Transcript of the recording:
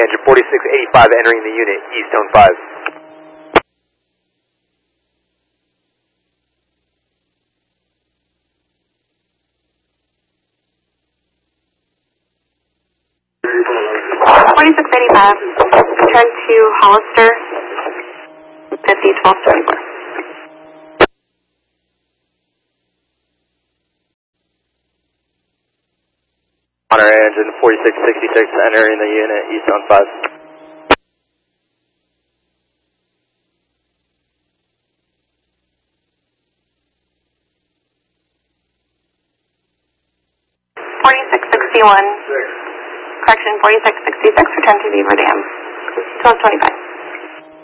engine 4685 entering the unit, east zone 5. Return to Hollister, 50-12-34. Honor engine 4666 entering the unit, east zone 5. Correction, 4666, return to Beaver Dam, 1225.